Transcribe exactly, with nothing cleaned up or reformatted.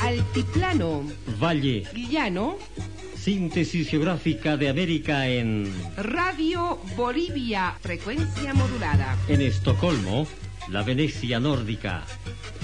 Altiplano. Valle. Llano. Síntesis geográfica de América en... Radio Bolivia, frecuencia modulada. En Estocolmo, la Venecia nórdica.